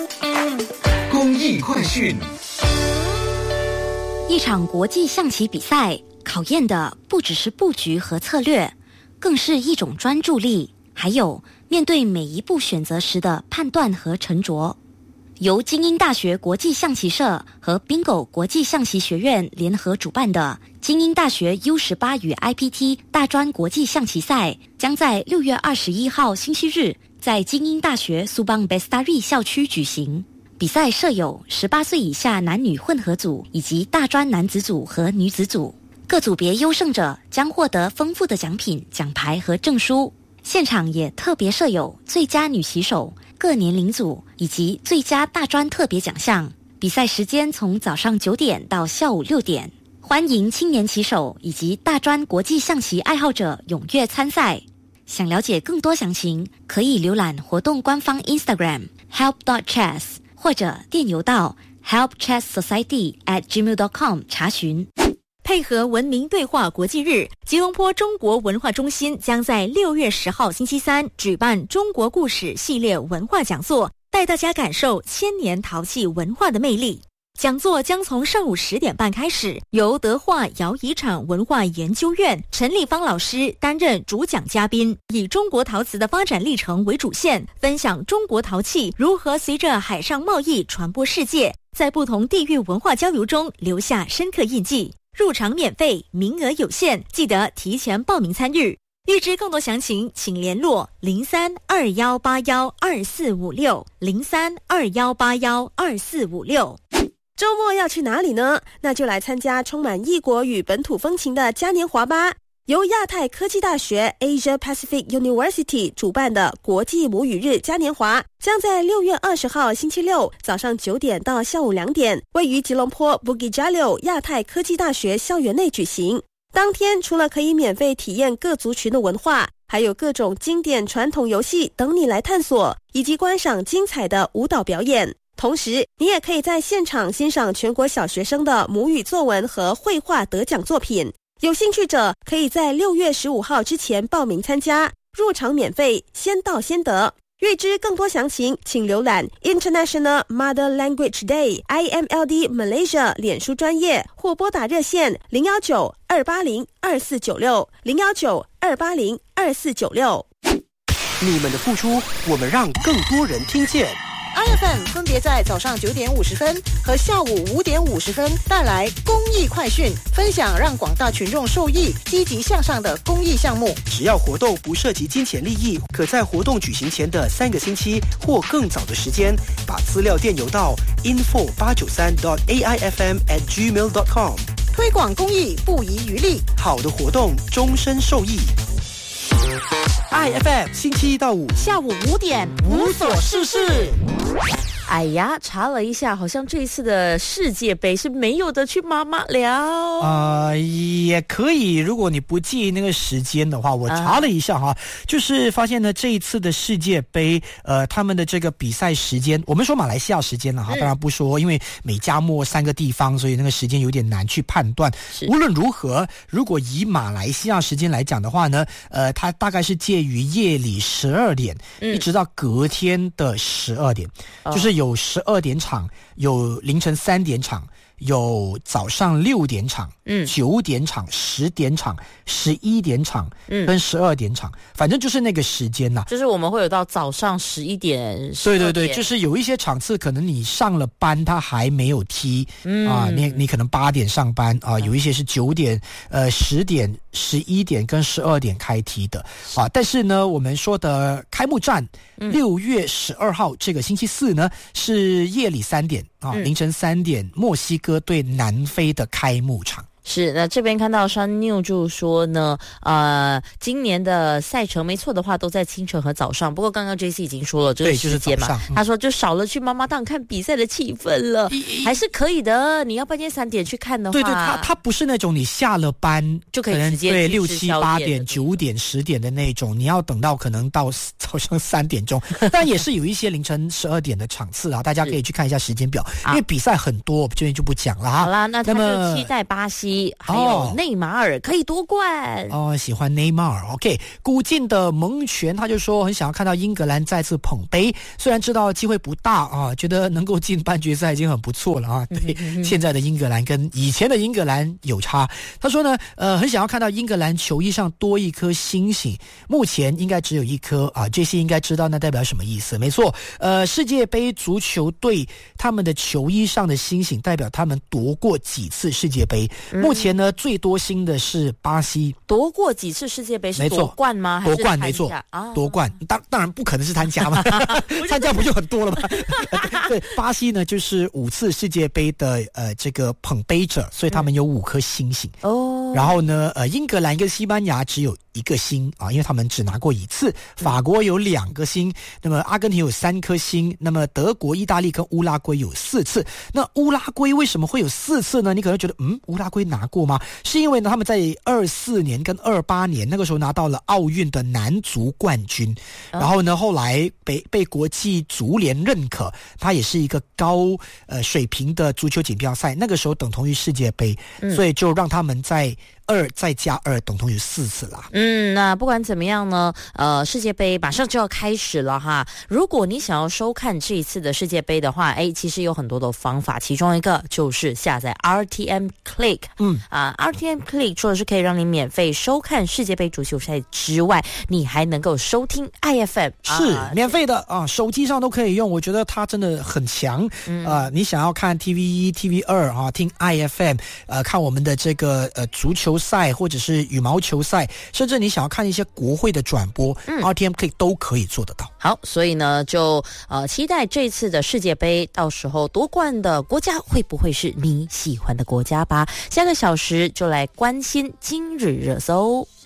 公益快讯。 一场国际象棋比赛考验的不只是布局和策略，更是一种专注力，还有面对每一步选择时的判断和沉着。由精英大学国际象棋社和 Bingo 国际象棋学院联合主办的精英大学 U18 与 IPT 大专国际象棋赛，将在6月21号星期日在精英大学苏邦 Bestari 校区举行。比赛设有18岁以下男女混合组以及大专男子组和女子组，各组别优胜者将获得丰富的奖品、奖牌和证书。现场也特别设有最佳女棋手、各年龄组以及最佳大专特别奖项。比赛时间从早上9点到下午6点，欢迎青年棋手以及大专国际象棋爱好者踊跃参赛。想了解更多详情，可以浏览活动官方 Instagram help.chess 或者电邮到 helpchesssociety@gmail.com 查询。 配合文明对话国际日，吉隆坡中国文化中心将在6月10号星期三举办中国故事系列文化讲座，带大家感受千年陶器文化的魅力。讲座将从上午10点半开始，由德化窑遗产文化研究院陈立芳老师担任主讲嘉宾，以中国陶瓷的发展历程为主线，分享中国陶器如何随着海上贸易传播世界，在不同地域文化交流中留下深刻印记。入场免费，名额有限，记得提前报名参与。预知更多详情，请联络0321812456 0321812456。 周末要去哪里呢？那就来参加充满异国与本土风情的嘉年华吧。由亚太科技大学 Asia Pacific University 主办的国际母语日嘉年华，将在6月20号星期六早上9点到下午2点，位于吉隆坡 Bukit Jalil 亚太科技大学校园内举行。当天除了可以免费体验各族群的文化，还有各种经典传统游戏等你来探索，以及观赏精彩的舞蹈表演。同时，你也可以在现场欣赏全国小学生的母语作文和绘画得奖作品。有兴趣者可以在6月15号之前报名参加，入场免费，先到先得。预知更多详情，请浏览 International Mother Language Day IMLD Malaysia 脸书专页，或拨打热线019-280-2496 019-280-2496。 你们的付出，我们让更多人听见。 IFM 分别在早上9点50分和下午5点50分带来公益快讯，分享让广大群众受益、积极向上的公益项目。 只要活动不涉及金钱利益，可在活动举行前的3个星期或更早的时间，把资料电邮到 info893.aifm@gmail.com。 推广公益不遗余力， 好的活动终身受益。IFM 星期一到五下午5点无所事事。 哎呀，查了一下，好像这一次的世界杯是没有得去妈妈了。 也可以，如果你不介意那个时间的话，我查了一下哈，就是发现呢，这一次的世界杯，他们的这个比赛时间，我们说马来西亚时间了哈，当然不说，因为美加墨3个地方，所以那个时间有点难去判断。无论如何，如果以马来西亚时间来讲的话呢，它大概是介于夜里12点，一直到隔天的12点，就是有12点场，有凌晨3点场，有早上6点场，9点场、10点场、11点场，跟12点场，反正就是那个时间呐。 就是我们会有到早上11点。 对对对，就是有一些场次可能你上了班，他还没有踢你可能8点上班啊，有一些是9点、10点、11点跟12点开踢的啊。但是呢，我们说的开幕战，6月12号这个星期四呢，是夜里3点啊，凌晨3点，墨西哥对南非的开幕场。 是，那这边看到山妞就说呢，今年的赛程没错的话都在清晨和早上，不过刚刚 JC 已经说了这个时间嘛，他说就少了去妈妈档看比赛的气氛了，还是可以的。你要半夜3点去看的话， 对对，他不是那种你下了班就可以直接对6、7、8点、9点、10点的那种，你要等到可能到早上3点钟，但也是有一些凌晨12点的场次啊，大家可以去看一下时间表，因为比赛很多，我这边就不讲了哈。 好啦，那他就期待巴西西还有内马尔可以夺冠喜欢内马尔。 OK， 古晋的蒙泉他就说很想要看到英格兰再次捧杯，虽然知道机会不大觉得能够进半决赛已经很不错了对，现在的英格兰跟以前的英格兰有差。他说呢很想要看到英格兰球衣上多一颗星星，目前应该只有一颗JC 应该知道那代表什么意思。没错，世界杯足球队他们的球衣上的星星代表他们夺过几次世界杯。目前呢最多星的是巴西。 夺过几次世界杯是夺冠吗？ 夺冠没错夺冠当然不可能是参加嘛参加不就很多了吗对，巴西呢就是5次世界杯的这个捧杯者，所以他们有5颗星星然后呢英格兰跟西班牙只有1个星因为他们只拿过1次。法国有2个星，那么阿根廷有3颗星，那么德国、意大利跟乌拉圭有4次。那乌拉圭为什么会有4次呢？你可能觉得乌拉圭拿过吗？是因为呢他们在24年跟28年那个时候拿到了奥运的男足冠军，然后呢后来被国际足联认可，它也是一个高水平的足球锦标赛，那个时候等同于世界杯，所以就让他们在2再加2等同于4次啦。 那不管怎么样呢世界杯马上就要开始了哈。如果你想要收看这一次的世界杯的话其实有很多的方法，其中一个就是下载 RTM Click RTM Click 除了是可以让你免费收看世界杯足球赛之外，你还能够收听 IFM 是免费的手机上都可以用，我觉得它真的很强你想要看 TV1 TV2 听 IFM 看我们的这个足球赛或者是羽毛球赛，甚至你想要看一些国会的转播RTM Click 都可以做得到。 好，所以呢就期待这次的世界杯到时候夺冠的国家会不会是你喜欢的国家吧。下个小时就来关心今日热搜。